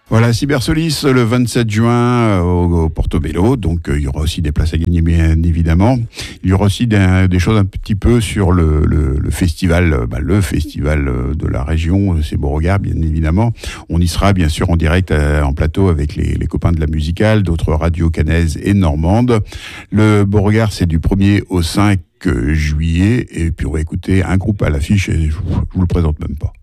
Voilà, Cybersolis le 27 juin au Portobello. Donc il y aura aussi des places à gagner, bien évidemment. Il y aura aussi des choses un petit peu sur le festival, le festival de la région, c'est Beauregard, bien évidemment. On y sera bien sûr en direct en plateau avec les copains de la musicale, d'autres radios cannaises et normandes. Le Beauregard, c'est du 1er au 5 juillet. Et puis on va écouter un groupe à l'affiche et je vous le présente même pas.